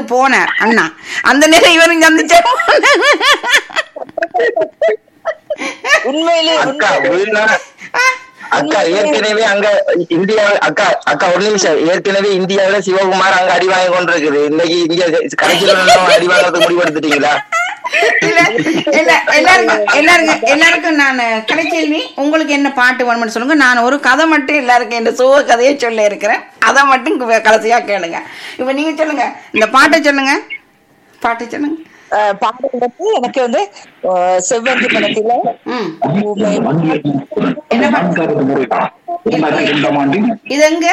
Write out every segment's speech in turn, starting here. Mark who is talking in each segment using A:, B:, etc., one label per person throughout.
A: போனார் அண்ணா. அந்த நேரம் இவரும் சந்திச்ச
B: உண்மையிலே
C: அக்கா ஏற்கனவே அங்க இந்தியா அக்கா அக்கா ஒரு நிமிஷம், ஏற்கனவே இந்தியாவில சிவகுமார் அங்க அடி வாங்கி கொண்டிருக்குது. இன்னைக்கு இங்க கடைசியில அடி வாங்கறதுக்கு முடிவெடுத்துட்டீங்களா?
A: எல்லாருக்கும் நான் கலைச்செல்வி, உங்களுக்கு என்ன பாட்டு வேணும்னு சொல்லுங்க. நான் ஒரு கதை மட்டும் எல்லாருக்கும் இந்த சோக கதையை சொல்ல இருக்கிறேன், அதை மட்டும் கடைசியா கேளுங்க. இப்ப நீங்க சொல்லுங்க, இந்த பாட்டை சொல்லுங்க, பாட்டை சொல்லுங்க.
B: பாடுறது எனக்கு வந்து செவ்வந்தி படத்துல
A: இது எங்க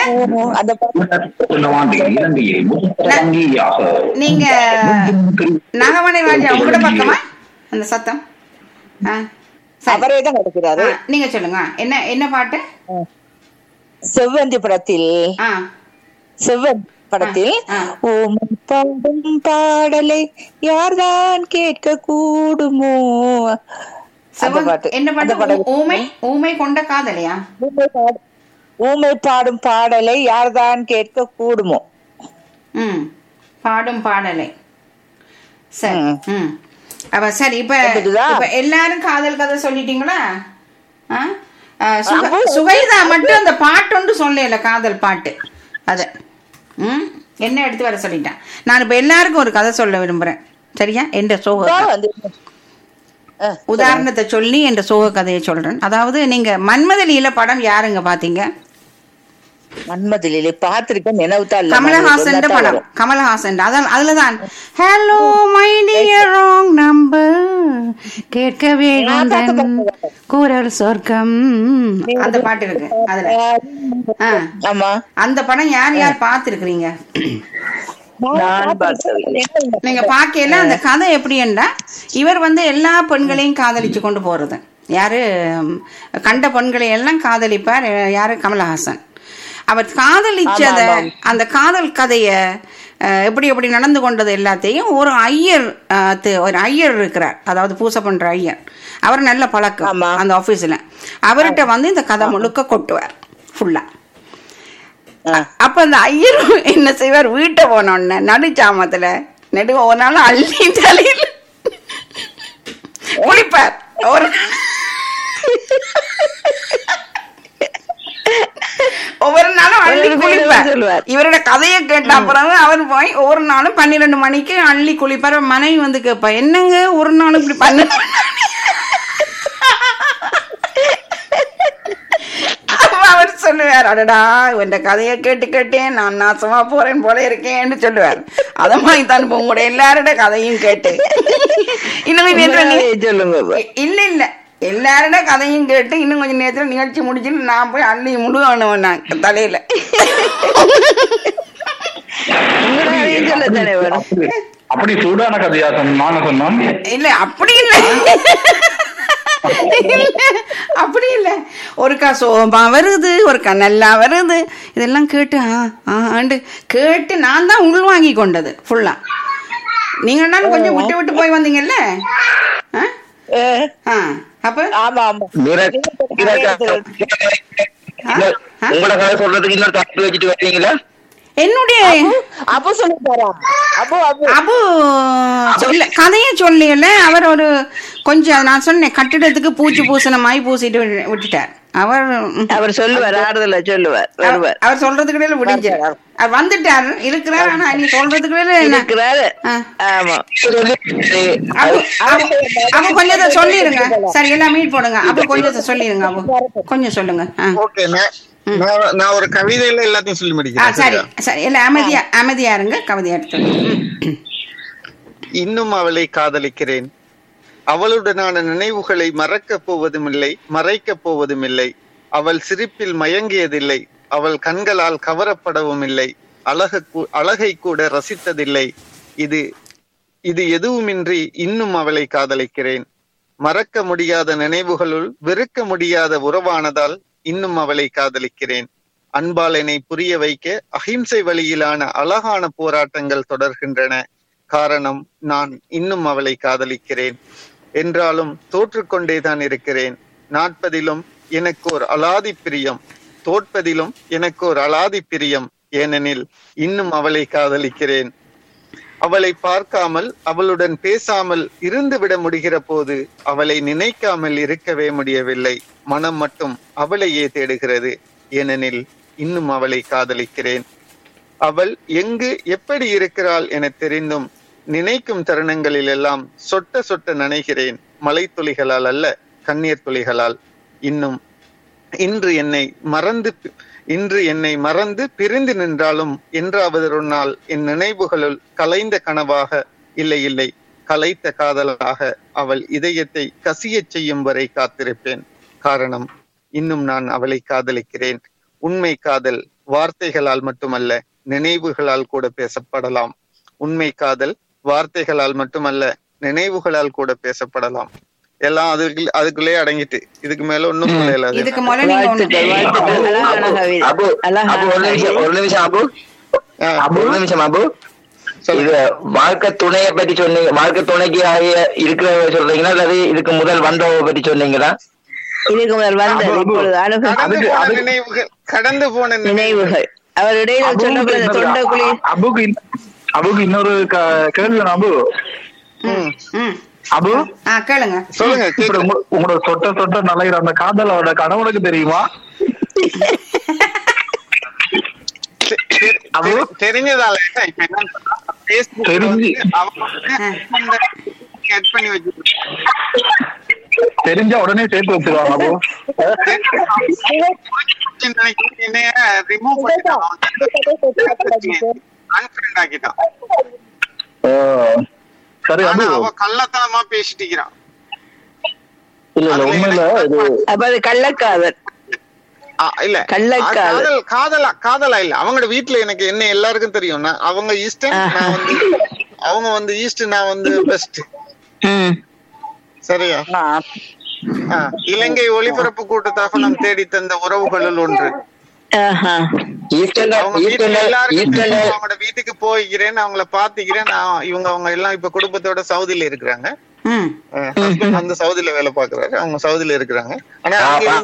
A: நீங்க நாகமணி ராஜா உங்களோட பக்கமா அந்த சத்தம்
B: அவரே தான் நடக்கிறாரு.
A: நீங்க சொல்லுங்க, என்ன என்ன பாட்டு?
B: செவ்வந்தி படத்தில் செவ்வந்தி படத்தில் ஓமை பாடும் பாடலை யார்தான் கேட்க கூடுமோ
A: என்ன பாட்டு? ஊமை ஊமை கொண்ட காதலையா?
B: ஊமை பாடும் பாடலை யார்தான் கேட்க கூடுமோ.
A: பாடும் பாடலை. சரி. அப்ப சரி, இப்ப எல்லாரும் காதல் கதை சொல்லிட்டீங்களா? சுகைதா மட்டும் அந்த பாட்டு ஒன்று சொல்லல, காதல் பாட்டு. அத என்ன எடுத்து வர சொல்லிட்டேன். நான் இப்ப எல்லாருக்கும் ஒரு கதை சொல்ல விரும்புறேன், சரியா? என்ற சோக உதாரணத்தை சொல்லி என்ற சோக கதையை சொல்றேன். அதாவது நீங்க மன்மதலீல படம் யாருங்க பாத்தீங்க?
B: மன்மதலீலை பார்த்திருக்கேன், நினைவுதான்.
A: கமலஹாசன் படம், கமலஹாசன். அதுலதான் hello my dear wrong number கேட்கவே கூறல் சொர்க்கம் அந்த பாட்டு இருக்கு அதுல. அந்த படம் யார் யார் பார்த்திருக்கிறீங்க? நீங்க பாக்கல. அந்த கதை எப்படி என்றா, இவர் வந்து எல்லா பெண்களையும் காதலிச்சு கொண்டு போறது. யாரு கண்ட பெண்களை எல்லாம் காதலிப்பார். யாரு? கமலஹாசன். அவர் காதலிச்சத அந்த காதல் கதைய எப்படி எப்படி நடந்து கொண்டது எல்லாத்தையும் ஒரு ஐயர் இருக்கிறார், அதாவது பூசை பண்ற ஐயர். அவர் நல்ல பழக்கம் அந்த ஆபீஸ்ல. அவர்கிட்ட வந்து இந்த கதை முழுக்க கொட்டுவார் ஃபுல்லா. அப்ப அந்த ஐயர் என்ன செய்வார், வீட்டை போனோன்னு நடுச்சாமத்துல ஒரு நாள் அள்ளி தலையில் குளிப்பார். ஒவ்வொரு நாளும் அள்ளி குளிப்பார். இவரோட கதையை கேட்ட அப்புறம் அவர் போய் ஒவ்வொரு நாளும் 12 மணிக்கு அள்ளி குளிப்பார். மனைவி வந்து கேட்பா, என்னங்க ஒரு நாளும் இப்படி பண்ண? அவர் சொல்லுவார், அடடா இந்த கதையை கேட்டு கேட்டேன் நான் நாசமா போறேன் போல இருக்கேன்னு சொல்லுவார். அத மாதிரி தான் உங்களோட எல்லாரோட கதையும் கேட்டு இன்னும் இல்ல இல்ல எல்லாரோட கதையும் கேட்டு இன்னும் கொஞ்சம் நேரத்துல நிகழ்ச்சி முடிச்சுட்டு நான் போய் அள்ளி முழுவணும் நான் தலையில.
D: அப்படி சூடான கதையா சொன்னோம்? இல்ல அப்படி இல்ல,
A: அப்படி இல்ல. ஒருக்கா சோபா வருது, ஒருக்கா நல்லா வருது. இதெல்லாம் கேட்டு ஆண்டு கேட்டு நான் தான் உள் வாங்கி கொண்டது ஃபுல்லா. நீங்க கொஞ்சம் விட்டு விட்டு போய் வந்தீங்கல்ல. அப்ப
C: சொல்றதுக்கு இன்னொரு தப்பு வச்சுட்டு வரீங்களா?
A: என்னுடைய
B: அபு
A: சொல்ல கதையை சொல்லல. அவர் ஒரு கொஞ்சம் நான் சொன்னேன் கட்டிடத்துக்கு பூச்சி பூசணமாய் பூசிட்டு விட்டுட்டார்.
B: அவர் சொல்லுவார், ஆறுதல சொல்லுவார்.
A: அவர் சொல்றதுக்கு முடிஞ்சார், அவர் வந்துட்டார் இருக்கிறார். ஆனா நீ சொல்றதுக்கு
B: இருக்கிறாரு.
A: அப்ப கொஞ்சம் சொல்லிருங்க. சரி, எல்லாம் மீட் போடுங்க. அப்ப கொஞ்சம் சொல்லிருங்க. அப்போ கொஞ்சம் சொல்லுங்க.
E: நான் ஒரு கவிதையில எல்லாத்தையும் சொல்லி முடிக்கிறேன்.
A: சரி சரி, எல்லாம் அமைதியா இருங்க. கவிதை எடுத்து.
E: இன்னும் அவளை காதலிக்கிறேன். அவளுடனான நினைவுகளை மறக்கப் போவதும் இல்லை, மறைக்கப் போவதும் இல்லை. அவள் சிரிப்பில் மயங்கியதில்லை, அவள் கண்களால் கவரப்படவும் இல்லை, அழகை கூட ரசித்ததில்லை. இது எதுவுமின்றி இன்னும் அவளை காதலிக்கிறேன். மறக்க முடியாத நினைவுகளுள் வெறுக்க முடியாத உறவானதால் இன்னும் அவளை காதலிக்கிறேன். அன்பால் என்னை புரிய வைக்க அஹிம்சை வழியிலான அழகான போராட்டங்கள் தொடர்கின்றன. காரணம், நான் இன்னும் அவளை காதலிக்கிறேன். என்றாலும் தோற்றுக்கொண்டேதான் இருக்கிறேன். நாட்பதிலும் எனக்கு ஒரு அலாதி பிரியம், தோற்பதிலும் எனக்கு ஒரு அலாதி பிரியம். ஏனெனில் இன்னும் அவளை காதலிக்கிறேன். அவளை பார்க்காமல் அவளுடன் பேசாமல் இருந்து விட முடிகிற போது அவளை நினைக்காமல் இருக்கவே முடியவில்லை. மனம் மட்டும் அவளையே தேடுகிறது. ஏனெனில் இன்னும் அவளை காதலிக்கிறேன். அவள் எங்கு எப்படி இருக்கிறாள் என தெரிந்தும் நினைக்கும் தருணங்களில் எல்லாம் சொட்ட சொட்ட நனைகிறேன். மலை துளிகளால் அல்ல, கண்ணீர் துளிகளால். இன்று என்னை மறந்து பிரிந்து நின்றாலும் என்றாவது ஒரு நாள் என் நினைவுகளுள் கலைந்த கனவாக, இல்லை கலைத்த காதலாக அவள் இதயத்தை கசியச் செய்யும் வரை காத்திருப்பேன். காரணம், இன்னும் நான் அவளை காதலிக்கிறேன். உண்மை காதல் வார்த்தைகளால் மட்டுமல்ல, நினைவுகளால் கூட பேசப்படலாம். உண்மை காதல் வார்த்தைகளால் மட்டுமல்ல, நினைவுகளால் கூட பேசப்படலாம். எல்லாம் அதுக்குள்ளே அடங்கிட்டு இதுக்கு மேல ஒண்ணும் சொல்லல.
C: ஒரு நிமிஷம் அபு, இது வாழ்க்கை துணையை பற்றி சொன்னீங்க. வாழ்க்கை துணைக்கு இருக்கிற சொல்றீங்களா அல்லது இதுக்கு முதல் வந்தவ பற்றி சொன்னீங்களா?
B: இதுக்கு முதல் வந்தது
E: நினைவுகள், கடந்து போன
B: நினைவுகள். அவர் இடையில சொல்ல தொண்டக்குழி.
D: அபுக்கு இன்னொரு கேள்வி அபு. அபு
A: கேளுங்க,
E: சொல்லுங்க.
D: உங்களோட சொட்ட சொட்ட நலையிற அந்த காதல் அவரோட கணவனுக்கு தெரியுமா?
E: தெரிஞ்சதால
D: தெரிஞ்ச உடனே சேர்த்து வச்சிருவாங்க. அபு
E: ரிமூவ் ஆக்கிட்டான்.
D: சரி,
E: அவ கள்ளத்தனமா பேசிட்டு இருக்கிறான்.
D: இல்ல உண்மையில
B: அது கள்ளக்காதல்
E: இல்ல, காதலா இல்ல. அவங்களோட வீட்டுல எனக்கு என்ன எல்லாருக்கும் தெரியும். அவங்க ஈஸ்டர்ன், நான் வந்து அவங்க வந்து ஈஸ்ட், நான் வந்து வெஸ்ட். சரியா? இலங்கை ஒளிபரப்பு கூட்டத்தாக நாம் தேடி தந்த உறவுகளுள் ஒன்று. அவங்களோட வீட்டுக்கு போய்க்கிறேன், அவங்கள பாத்துக்கிறேன். அவங்க எல்லாம் இப்ப குடும்பத்தோட சவுதியில இருக்கிறாங்க. அந்த சவுதியில வேலை பாக்குறாரு, அவங்க சவுதியில இருக்கிறாங்க. ஆனா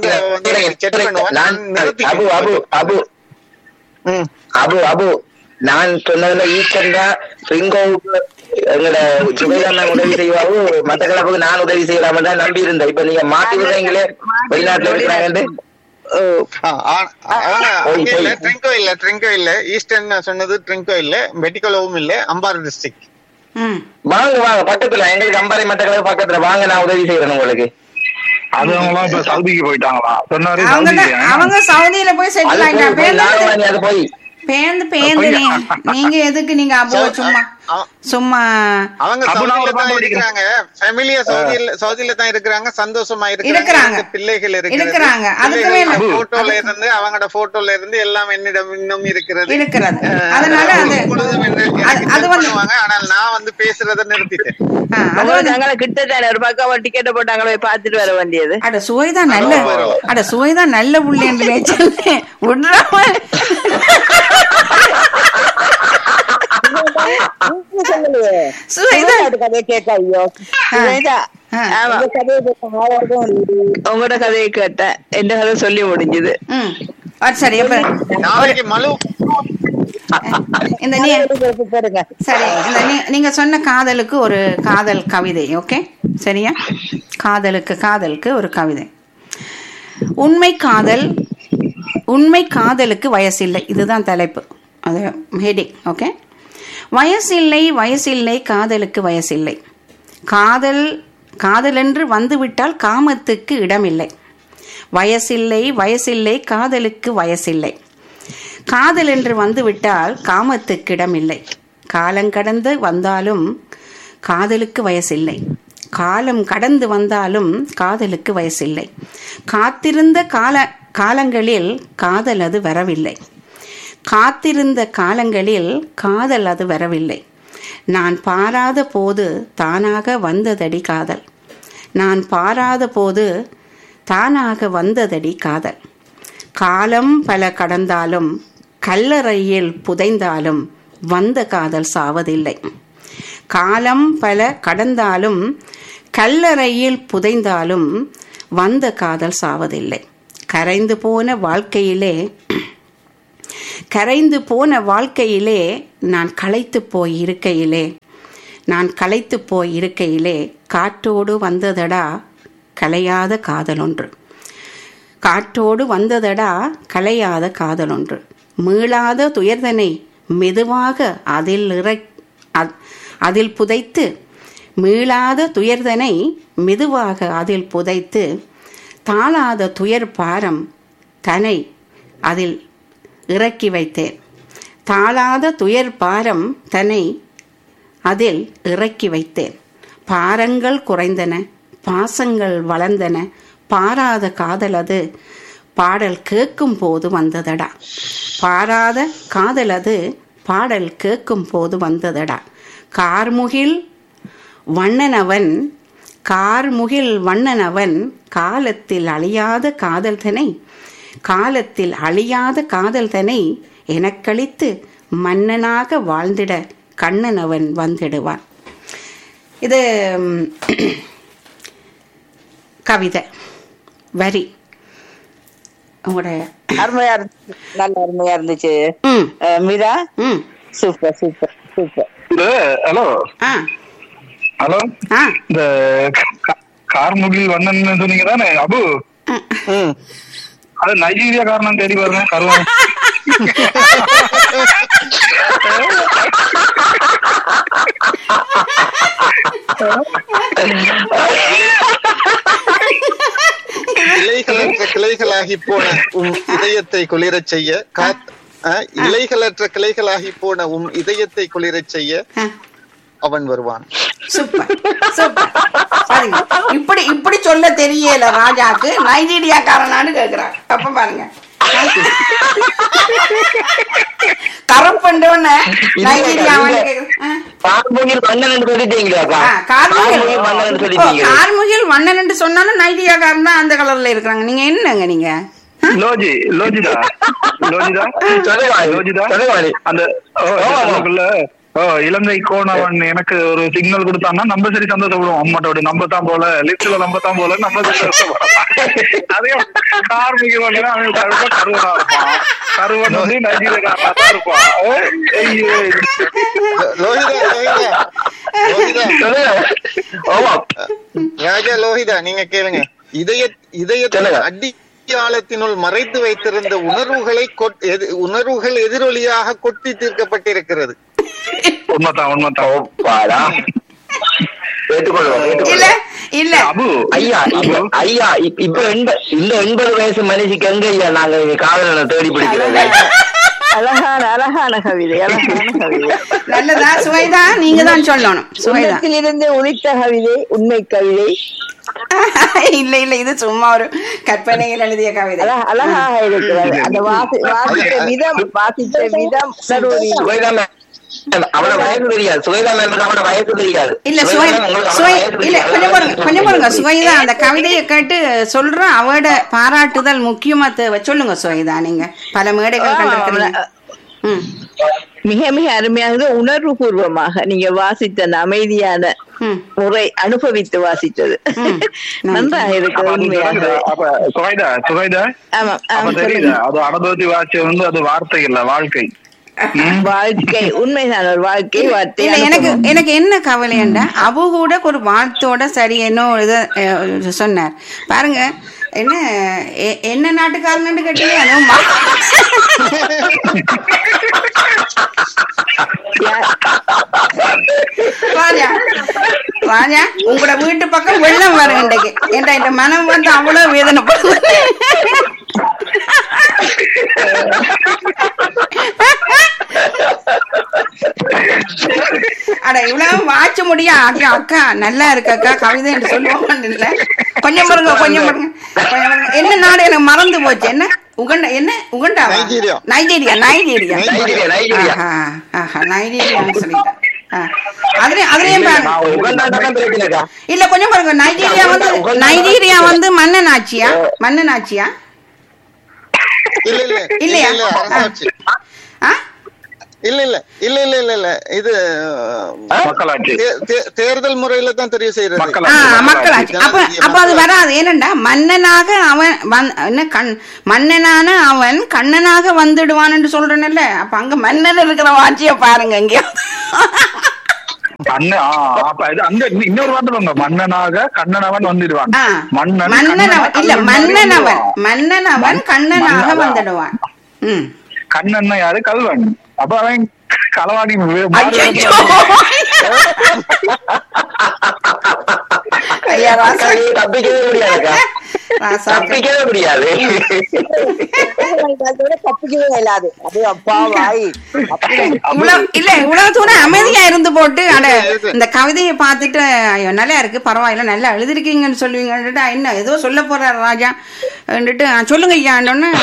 C: நான் சொன்னதுல ஈஸ்டர்ன் தான் எங்களோட சுவைதான் உதவி செய்வாரு. மத்த கிழப்புக்கு நான் உதவி செய்யலாம தான் நம்பி இருந்தேன். இப்ப நீங்க மாத்தி விடுறீங்களே வெளிநாட்டுல இருக்கிறாங்க.
E: ட்ரிங்கோ இல்ல, ஈஸ்டர்ன் சொன்னது ட்ரிங்கோ இல்ல, மெடிக்கலவும் இல்ல, அம்பாறை டிஸ்ட்ரிக்ட்.
C: வாங்க பக்கத்துல எங்களுக்கு அம்பாறை மட்டக்களப்பு பக்கத்துல வாங்க, நான் உதவி செய்யறேன் உங்களுக்கு.
D: அது சவுதிக்கு போயிட்டாங்களா?
A: அவங்க சவுதியில போய் செட்டில் ஆயிட்டாங்க.
C: அது போய்
A: பேந்து நீங்க எதுக்கு நீங்க அபுவ சும்மா
E: அவங்க சவுதியில தான் இருக்கிறாங்க, சந்தோஷமா இருக்கிறாங்க, பிள்ளைகள் இருக்கிறாங்க. போட்டோல இருந்து அவங்களோட போட்டோல இருந்து எல்லாம் என்னிடம் இன்னும் இருக்கிறது.
A: அதனால
E: ஆனால் நான் வந்து பேசுறத நிறுத்திட்டேன்.
B: கிட்டத்தட்ட ஒரு பக்கம் டிக்கெட் போட்டாங்களோ பாத்துட்டு வர வேண்டியது.
A: சுவைதான் நல்ல புள்ளி என்று
B: உங்களோட கதையை கேட்ட எந்த கதை சொல்லி முடிஞ்சது.
A: சரி, நீங்க சொன்ன காதலுக்கு ஒரு காதல் கவிதை. ஓகே, சரியா? காதலுக்கு ஒரு கவிதை. உண்மை காதலுக்கு வயசில்லை. இதுதான் தலைப்பு, அது ஹெடிங். ஓகே, வயசில்லை காதலுக்கு வயசில்லை. காதலென்று வந்துவிட்டால் காமத்துக்கு இடமில்லை. வயசில்லை காதலுக்கு வயசில்லை. காதலென்று வந்துவிட்டால் காமத்துக்கு இடமில்லை. காலங்கடந்து வந்தாலும் காதலுக்கு வயசில்லை. காலம் கடந்து வந்தாலும் காதலுக்கு வயசில்லை. காத்திருந்த காலங்களில் காதல் அது வரவில்லை. காத்திருந்த காலங்களில் காதல் அது வரவில்லை. நான் பாராத போது தானாக வந்ததடி காதல். நான் பாராத போது தானாக வந்ததடி காதல். காலம் பல கடந்தாலும் கல்லறையில் புதைந்தாலும் வந்த காதல் சாவதில்லை. காலம் பல கடந்தாலும் கல்லறையில் புதைந்தாலும் வந்த காதல் சாவதில்லை. கரைந்து போன வாழ்க்கையிலே கரைந்து போன வாழ்க்கையிலே நான் களைத்து போய் இருக்கையிலே காற்றோடு வந்ததடா கலையாத காதலொன்று. காற்றோடு வந்ததடா கலையாத காதலொன்று. மீளாத துயர்தனை மெதுவாக அதில் புதைத்து, மீளாத துயர்தனை மெதுவாக அதில் புதைத்து, தாளாத துயர் பாரம் தனை அதில் இறக்கி வைத்தேன். தாளாத துயர் பாரம் தனை அதில் இறக்கி வைத்தேன். பாரங்கள் குறைந்தன, பாசங்கள் வளர்ந்தன, பாராத காதலது பாடல் கேட்கும் போது வந்ததடா. பாராத காதலது பாடல் கேட்கும் போது வந்ததடா. கார்முகில் வண்ணனவன் காலத்தில் அழியாத காதல் தனை எனக்களித்து மன்னனாக வாழ்ந்திட கண்ணனவன் வந்திடுவான். இது கவிதை வரி. உங்களுடைய
B: அருமையா இருந்துச்சு Meera. Super super super.
D: Hello hello, இந்த கார்முகில் வண்ணன் சொன்னீங்க தானே அபு? அது நைஜீரியா காரணம் தேடி வருவேன் கருவன்.
E: இலைகளற்ற கிளைகளாகி போன இதயத்தை குளிரச் செய்ய இலைகளற்ற கிளைகளாகி போன இதயத்தை குளிரச் செய்ய அவன் வருவான்.
A: Super super. பாருங்க, இப்படி சொல்ல தெரியல ராஜாக்கு நைஜீரியா காரனான்னு கேக்குறாங்க. அப்ப பாருங்க, கரப்பண்டோன்ன நைஜீரியா
C: கார்முகில்
A: மன்னன் என்று சொன்னாலும் நைஜீரியாக்காரன் தான் அந்த கலர்ல இருக்கிறாங்க. நீங்க என்னங்க நீங்க
D: லோஜிதா அந்த இலங்கை கோணவன் எனக்கு ஒரு சிக்னல் கொடுத்தான்னா நம்ம சரி சந்தோஷப்படுவோம். அம்மாட்டோட நம்ம தான் போல, லிஸ்ட்ல நம்ம தான் போல, நம்ம அதே கார்முகில் அவன் கருவனா இருப்பான். கருவன் வந்து நைஜீரியாக்காரனா தான் இருப்பான்.
E: லோஹிதா நீங்க கேளுங்க. இதயத்தின் அடியாளத்தினுள் மறைத்து வைத்திருந்த உணர்வுகள் எதிரொலியாக கொட்டி தீர்க்கப்பட்டிருக்கிறது.
A: இல்ல
C: ஐயா இப்ப இந்த 80 வயசு மனுஷிக்கு எங்க ஐயா நாங்க காதலனை தேடி பிடிக்கிறது?
B: அழகான கவிதை, அழகான கவிதை.
A: நல்லதா சுவைதா? நீங்க தான் சொல்லணும்.
B: சுவையிலிருந்து உதித்த கவிதை, உண்மை கவிதை.
A: இல்ல இது சும்மா ஒரு கற்பனையில் எழுதிய கவிதை.
B: அழகாக இருக்கிறது. அந்த வாசித்த விதம்
C: அவட வயசு தெரியாது. சுவைதா அவட வயசு தெரியாது.
A: கொஞ்சம் பாருங்க சுவைதா, அந்த கவிதையை கேட்டு சொல்ற அவட பாராட்டுதல் முக்கியமா சொல்லுங்க சுவைதா. நீங்க பல மேடைகள் கண்டிருக்கிறீங்க.
B: மிக மிக அருமையாக உணர்வு பூர்வமாக நீங்க வாசித்த அந்த அமைதியான முறை அனுபவித்து வாசித்தது நன்றாக இருக்கு.
D: அனுபவத்தி வாசிச்ச வந்து அது வார்த்தை இல்ல, வாழ்க்கை.
B: உண்மைதான், ஒரு வாழ்க்கை வார்த்தை.
A: எனக்கு என்ன கவலைண்டா, அபு கூட ஒரு வாழ்த்தோட சரி என்ன இத சொன்னார் பாருங்க. என்ன நாட்டுக்காரன்னு கேட்டீங்க. ராஜா உங்களோட வீட்டு பக்கம் வெள்ளம் வரும் இன்றைக்கு. ஏன்டா இந்த மனம் வந்து அவ்வளவு வேதனைப்படுது. அட இவ்வளவு வாட்ச முடியும். அக்கா நல்லா இருக்கு அக்கா கவிதை என்று சொல்லுவோம். இல்ல கொஞ்சம் பாருங்க. என்ன நாடு எனக்கு மறந்து போச்சு. என்ன உகண்டா? என்ன உகண்டா? நைஜீரியா நைஜீரியான்னு சொல்லிட்டேன். இல்ல கொஞ்சம் பாருங்க. நைஜீரியா வந்து மன்னனாட்சியா? இல்லையா?
E: இல்ல இல்ல இல்ல இல்ல இல்ல இல்ல இது
D: மக்களாட்சி
E: தேர்தல் முறையில தான் தெரிவு செய்யறது.
A: மக்களாட்சி. அப்ப அது வராது. ஏனண்டா மன்னனாக அவன் மன்னனான அவன் கண்ணனாக வந்துடுவான் என்று சொல்றேன்ல. அப்ப அங்க மன்னன் இருக்கிற ஆட்சிய பாருங்க. எங்கேயோ
D: இன்னொரு வார்த்தை மன்னனாக கண்ணனவன் வந்துடுவான்.
A: மன்னனவன் இல்ல, மன்னனவன் கண்ணனாக வந்துடுவான்.
D: கண்ணன் யாரு? கல்வன். அப்ப அவன் களவாடி
C: தப்பிக்கவே முடியாது. தப்பிக்கவே முடியாது.
B: தப்பிக்கவே இல்லாது. அது அப்பா வாய்
A: இல்ல இவ்வளவு தூரம் அமைதியா இருந்து போட்டு இந்த கவிதையை பார்த்துட்டு ஐயோ நல்லா இருக்கு, பரவாயில்ல, நல்லா எழுதிருக்கீங்கன்னு சொல்லுவீங்க. என்ன ஏதோ சொல்ல போறாரு ராஜா சொல்லுங்க ஐயான்னு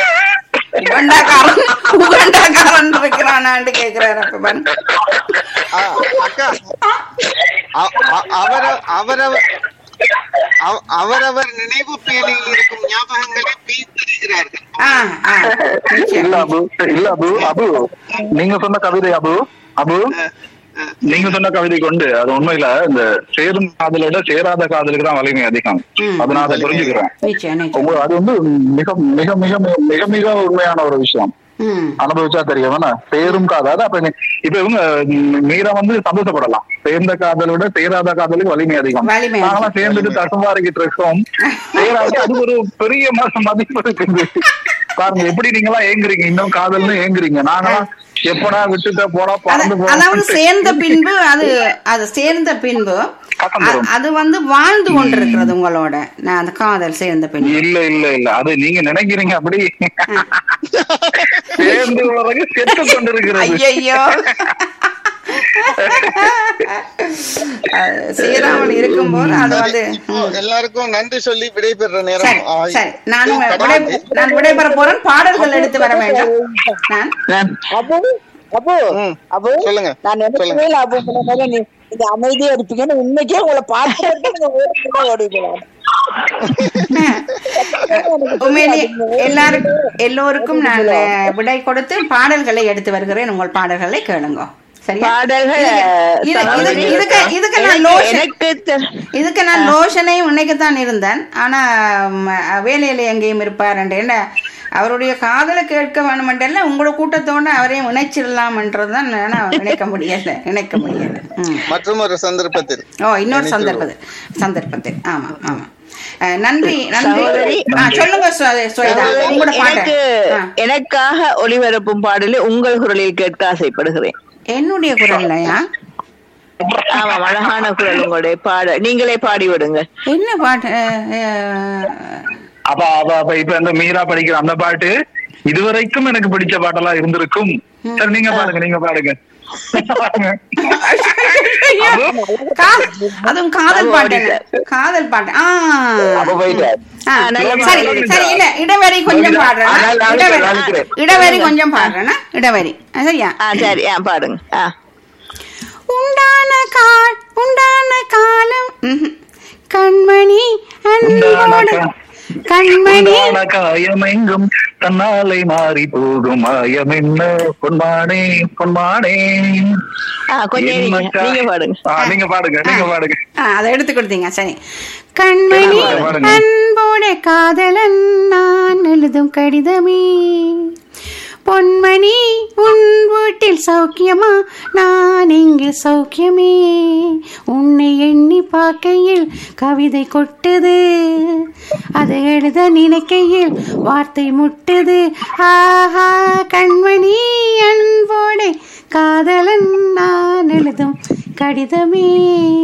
A: உகண்டாக்காரன் இருக்கிறானான்னு கேக்குறாரு. அப்ப பாருங்க
E: அக்கா, அவரவர் நினைவு பேணியில் இருக்கும் ஞாபகங்களை பேசுகிறார்கள்.
D: இல்ல அபு, அபு நீங்க சொன்ன கவிதை அபு நீங்க சொன்ன கவிதை கொண்டு அது உண்மையில இந்த சேரும் காதலோட சேராத காதலுக்கு தான் வலிமை அதிகம். அதை நான் அதை புரிஞ்சுக்கிறேன். அது வந்து மிக மிக மிக மிக மிக உண்மையான ஒரு விஷயம். அனுபவிச்சா தெரியும். சேரும் காதல் அப்ப இப்ப இவங்க மீரா வந்து சந்தோஷப்படலாம். சேர்ந்த காதலோட சேராத காதலுக்கு வலிமை அதிகம். நாங்களாம் சேர்ந்துட்டு தசுமாறிக்கிட்டு இருக்கோம். சேராது அது ஒரு பெரிய மதிப்பு இருக்குது. பாருங்க எப்படி நீங்க எல்லாம் ஏங்குறீங்க, இன்னும் காதல்னு ஏங்குறீங்க. நாங்களாம் எப்படா விட்டுட்ட போடா பறந்து போறோம்.
A: அதாவது சேர்ந்த பின்பு அது சேர்ந்த பின்பு அது வந்து வாழ்ந்து கொண்டிருக்கிறது உங்களோட. நான் அந்த காதல் சேர்ந்த பின்பு
D: இல்ல இல்ல இல்ல அது நீங்க நினைக்கிறீங்க. அப்படி சேர்ந்து வர்றது செத்து கொண்டிருக்கிறது.
A: ஐயோ சேராமல் இருக்கும் போது அது வந்து
E: எல்லாருக்கும் நன்றி சொல்லி விடைபெற நேரம்.
A: சரி, நான் விடைபெற போறேன். பாடல்கள் எடுத்து வர வேண்டும்.
E: சொல்லுங்க.
B: நான் நினைக்கவே நீங்க அமைதியா இருப்பீங்கன்னு உண்மைக்கே உங்களை பார்த்து ஓடிக்கலாம்.
A: எல்லோருக்கும் நான் விடை கொடுத்து பாடல்களை எடுத்து வருகிறேன். உங்கள் பாடல்களை கேளுங்க. இதுக்கு நான் லோஷனையும் இன்னைக்குத்தான் இருந்தேன். ஆனா வேலையில எங்கேயும் இருப்பார் என்ன அவருடைய காதலை கேட்க வேணுமென்றல்ல உங்களோட கூட்டத்தோட அவரையும் இணைச்சிடலாம்ன்றதுதான் நினைக்க முடியல.
E: மற்றும் ஒரு சந்தர்ப்பத்தில்
A: இன்னொரு சந்தர்ப்பத்தில் ஆமா ஆமா. நன்றி நன்றி. சொல்லுங்க உங்களோட பாட்டு.
B: எனக்காக ஒளிபரப்பும் பாடலை உங்கள் குரலில் கேட்க ஆசைப்படுகிறேன்.
A: என்னுடைய குரல்லையா?
B: ஆமா, அழகான குரல் உங்களுடைய பாட. நீங்களே பாடி விடுங்க.
A: என்ன பாட்டு?
D: அப்ப இப்ப இந்த மீரா படிக்கிற அந்த பாட்டு இதுவரைக்கும் எனக்கு பிடிச்ச பாட்டெல்லாம் இருந்திருக்கும். சரி நீங்க பாடுங்க.
A: அதுவும் காதல் பாட்டு. சரி இல்ல இடைவெளி கொஞ்சம் பாடுறேன். இடைவெளி சரியா?
B: சரி பாடுங்க.
A: உண்டான காலம் கண்மணி அன்போடு கண்மணி
D: காயமெங்கும் தன்னாலை மாறி போகும் மாயம் என்ன பொன்மானே பொன்மானே. நீங்க பாடுங்க.
A: அதை எடுத்து கொடுத்தீங்க. சரி. கண்மணி அன்போட காதலன் நான் எழுதும் கடிதமே பொன்மணி உன் வீட்டில் சௌக்கியமா நான் இங்கு சௌக்கியமே உன்னை எண்ணி பார்க்கையில் கவிதை கொட்டுது அது எழுத நினைக்கையில் வார்த்தை முட்டுது ஆஹா கண்மணி அன்போடே காதலன் நான் எழுதும் கடிதமே.